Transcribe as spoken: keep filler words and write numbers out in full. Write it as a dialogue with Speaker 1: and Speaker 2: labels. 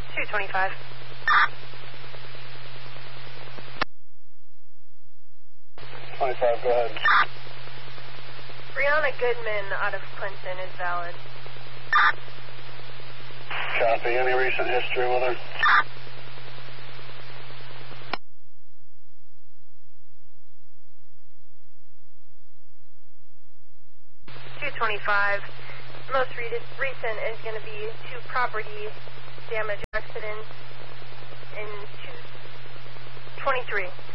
Speaker 1: two twenty-five.
Speaker 2: twenty-five, go ahead.
Speaker 1: Brianna Goodman out of Clinton is valid.
Speaker 2: Copy. Any recent history with her?
Speaker 1: two twenty-five. Most re recent is going to be two property damage accidents in two twenty-three.